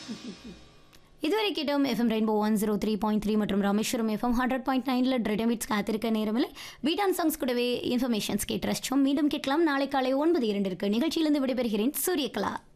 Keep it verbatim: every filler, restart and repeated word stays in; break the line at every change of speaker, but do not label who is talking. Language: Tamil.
இதுவரை கேட்டோம் FM rainbow one zero three point three மற்றும் ராமேஸ்வரம் எஃப்எம் ஹண்ட்ரட் பாயிண்ட் நைனில் ட்ரெடமிட்ஸ் காத்திருக்க நேரமில்லை பீட்டான் சாங்ஸ் கூடவே இன்ஃபர்மேஷன்ஸ் கேட்டு ரசிச்சோம். மீண்டும் கேட்கலாம் நாளை காலை ஒன்பது இரண்டிற்கு. நிகழ்ச்சியிலிருந்து விடைபெறுகிறேன் சூரியகலா.